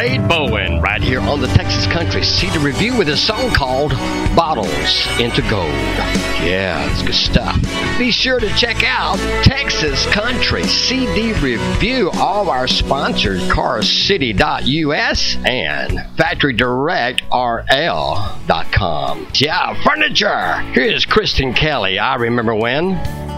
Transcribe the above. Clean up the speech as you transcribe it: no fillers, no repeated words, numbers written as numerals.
Wade Bowen right here on the Texas Country CD Review with a song called Bottles into Gold. Yeah, it's good stuff. Be sure to check out Texas Country CD Review, all our sponsors, CarCity.us and FactoryDirectRL.com. Yeah, furniture. Here's Kristen Kelly. I remember when.